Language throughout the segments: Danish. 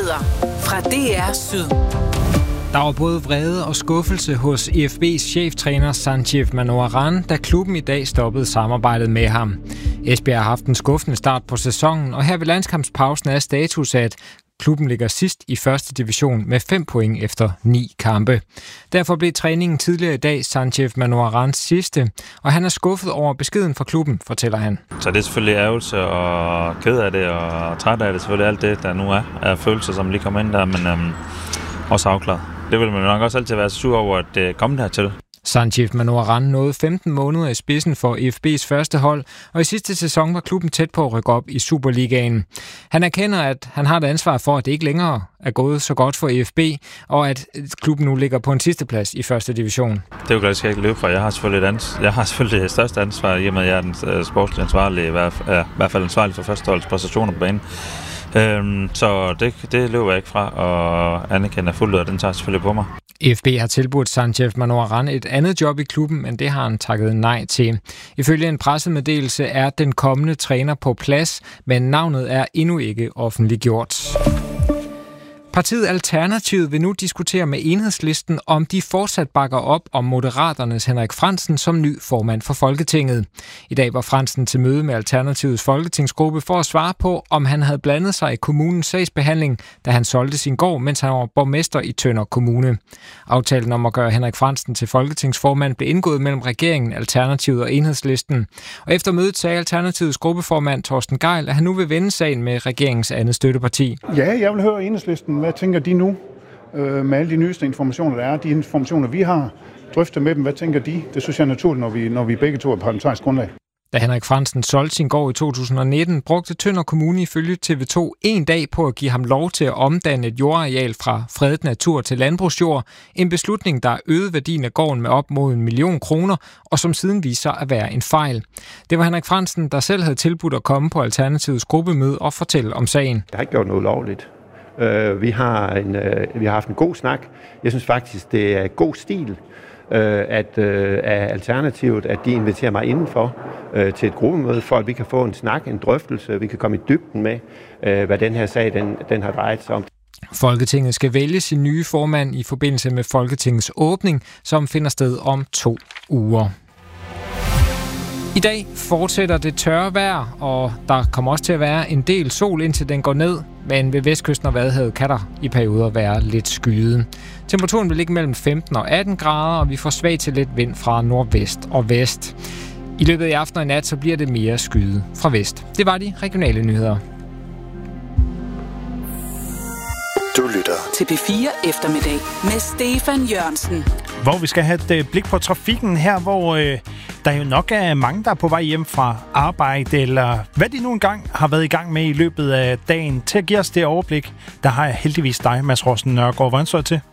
Nyheder fra DR Syd. Der var både vrede og skuffelse hos IFB's cheftræner Sanchev Manoaran, da klubben i dag stoppede samarbejdet med ham. Esbjerg har haft en skuffende start på sæsonen, og her ved landskampspausen er status, at klubben ligger sidst i første division med 5 point efter 9 kampe. Derfor blev træningen tidligere i dag Sanchev Manoarans sidste, og han er skuffet over beskeden fra klubben, fortæller han. Så det er selvfølgelig ærgelse og ked af det og træt af det, selvfølgelig alt det, der nu er følelser, som lige kommer ind der, men også afklaret. Det vil man nok også altid være sur over, at det kom dertil. Sanchev Manoaran nåede 15 måneder i spidsen for IFB's første hold, og i sidste sæson var klubben tæt på at rykke op i Superligaen. Han erkender, at han har et ansvar for, at det ikke længere er gået så godt for IFB, og at klubben nu ligger på en sidsteplads i første division. Det er jo klart, skal jeg ikke løbe fra. Jeg har selvfølgelig det største ansvar, i og med at jeg er den sportslige ansvarlige, i hvert fald ansvarlig for førsteholdets præstationer på banen. Så det løber jeg ikke fra, og anerkender fuldt ud, og den tager selvfølgelig på mig. IFB har tilbudt Sanchev Manoaran et andet job i klubben, men det har han takket nej til. Ifølge en pressemeddelelse er den kommende træner på plads, men navnet er endnu ikke offentliggjort. Partiet Alternativet vil nu diskutere med Enhedslisten, om de fortsat bakker op om Moderaternes Henrik Frandsen som ny formand for Folketinget. I dag var Frandsen til møde med Alternativets folketingsgruppe for at svare på, om han havde blandet sig i kommunens sagsbehandling, da han solgte sin gård, mens han var borgmester i Tønder Kommune. Aftalen om at gøre Henrik Frandsen til folketingsformand blev indgået mellem regeringen, Alternativet og Enhedslisten. Og efter mødet sagde Alternativets gruppeformand Torsten Gejl, at han nu vil vende sagen med regeringens andet støtteparti. Ja, jeg vil høre Enhedslisten. Hvad tænker de nu med alle de nyeste informationer, der er? De informationer, vi har, drøftet med dem. Hvad tænker de? Det synes jeg er naturligt, når vi begge to er parlamentarisk grundlag. Da Henrik Frandsen solgte sin gård i 2019, brugte Tønder Kommune ifølge TV2 en dag på at give ham lov til at omdanne et jordareal fra fredet natur til landbrugsjord. En beslutning, der øgede værdien af gården med op mod 1 million kroner, og som siden viser at være en fejl. Det var Henrik Frandsen, der selv havde tilbudt at komme på Alternativets gruppemøde og fortælle om sagen. Jeg har ikke gjort noget lovligt. Vi har haft en god snak. Jeg synes faktisk, det er god stil af Alternativet, at de inviterer mig indenfor til et gruppemøde, for at vi kan få en snak, en drøftelse, vi kan komme i dybden med, hvad den her sag den har drejet sig om. Folketinget skal vælge sin nye formand i forbindelse med Folketingets åbning, som finder sted om 2 uger. I dag fortsætter det tørre vejr, og der kommer også til at være en del sol, indtil den går ned. Men ved vestkysten og Vadehavet kan der i perioder være lidt skyet. Temperaturen vil ligge mellem 15 og 18 grader, og vi får svag til lidt vind fra nordvest og vest. I løbet af aften og i nat så bliver det mere skyet fra vest. Det var de regionale nyheder. Du lytter til P4 Eftermiddag med Stefan Jørgensen. Hvor vi skal have et blik på trafikken her, hvor der jo nok er mange, der er på vej hjem fra arbejde, eller hvad de nu engang har været i gang med i løbet af dagen. Til at give os det overblik, der har jeg heldigvis dig, Mads Rossen Nørgaard. Hvordan står det til?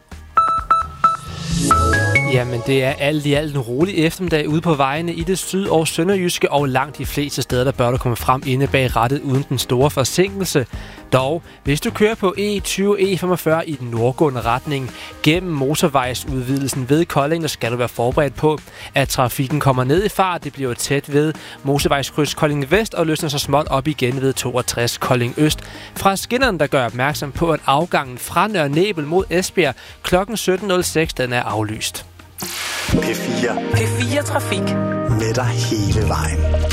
Jamen, det er alt i alt en rolig eftermiddag ude på vejene i det syd- og sønderjyske, og langt de fleste steder, der bør du komme frem inde bag rattet uden den store forsinkelse. Dog, hvis du kører på E20 E45 i den nordgående retning gennem motorvejsudvidelsen ved Kolding, der skal du være forberedt på, at trafikken kommer ned i fart. Det bliver tæt ved motorvejskryds Kolding Vest og løsner sig småt op igen ved 62 Kolding Øst. Fra skinnerne, der gør opmærksom på, at afgangen fra Nørre Nebel mod Esbjerg kl. 17.06, den er aflyst. P4 Trafik. Med dig hele vejen.